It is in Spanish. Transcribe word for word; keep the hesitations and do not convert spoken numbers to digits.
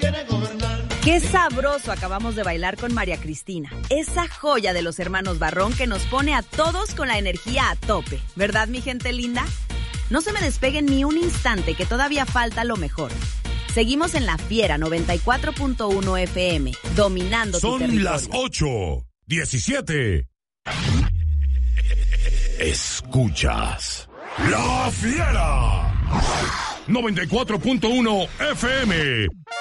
quiere gobernar. Qué sabroso acabamos de bailar con María Cristina, esa joya de los hermanos Barrón que nos pone a todos con la energía a tope, ¿verdad, mi gente linda? No se me despeguen ni un instante, que todavía falta lo mejor. Seguimos en La Fiera noventa y cuatro punto uno F M, dominando tu territorio. Son las ocho diecisiete. Escuchas La Fiera noventa y cuatro punto uno F M.